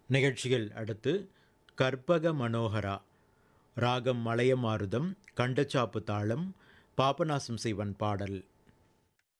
நிகழ்ச்சியில் அடுத்து கற்பக மனோகரா ராகம் மலையமாருதம் கண்டச்சாப்பு தாளம் பாபநாசம் செய்வன் பாடல்.